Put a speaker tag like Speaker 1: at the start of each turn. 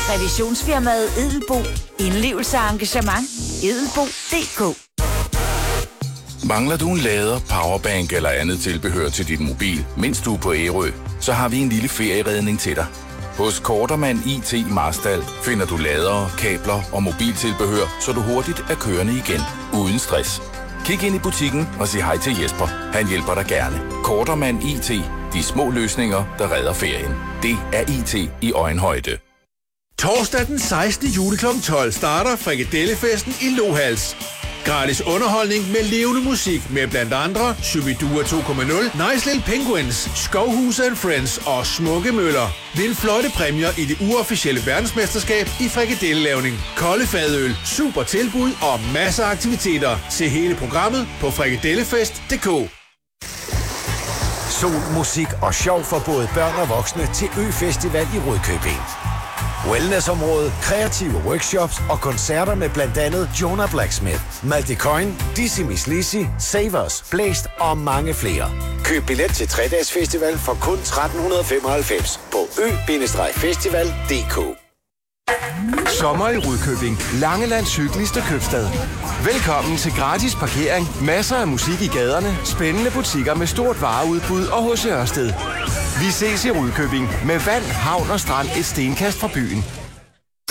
Speaker 1: Revisionsfirmaet Edelbo. Indlevelse og engagement. Edelbo.dk.
Speaker 2: Mangler du en lader, powerbank eller andet tilbehør til din mobil, mens du er på Ærø, så har vi en lille ferieredning til dig. Hos Kortermand IT i Marstal finder du ladere, kabler og mobiltilbehør, så du hurtigt er kørende igen, uden stress. Kig ind i butikken og sig hej til Jesper. Han hjælper dig gerne. Kortermand IT. De små løsninger, der redder ferien. Det er IT i øjenhøjde.
Speaker 3: Torsdag den 16. juli kl. 12 starter Frikadellefesten i Lohals. Gratis underholdning med levende musik med blandt andre Shubidua 2.0, Nice Little Penguins, Skovhuse and Friends og Smukke Møller. Vind flotte præmier i det uofficielle verdensmesterskab i frikadellelavning. Kolde fadøl, super tilbud og masser af aktiviteter. Se hele programmet på frikadellefest.dk.
Speaker 4: Sol, musik og sjov for både børn og voksne til Ø-festival i Rudkøbing. Wellnessområde, kreative workshops og koncerter med blandt andet Jonah Blacksmith, Malte Coyne, Dizzy Miss Lizzy, Savers, Blæst og mange flere. Køb billet til 3-dages festival for kun 1395 på ø-festival.dk.
Speaker 5: Sommer i Rudkøbing. Langelands hyggeligste købstad. Velkommen til gratis parkering, masser af musik i gaderne, spændende butikker med stort vareudbud og H.C. Ørsted. Vi ses i Rudkøbing med vand, havn og strand et stenkast fra byen.